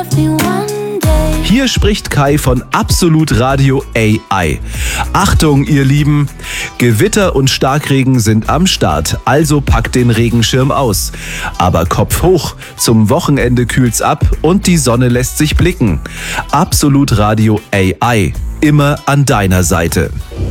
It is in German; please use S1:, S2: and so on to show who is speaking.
S1: Hier spricht Kai von Absolut Radio AI. Achtung, ihr Lieben, Gewitter und Starkregen sind am Start, also packt den Regenschirm aus. Aber Kopf hoch, zum Wochenende kühlt's ab und die Sonne lässt sich blicken. Absolut Radio AI, immer an deiner Seite.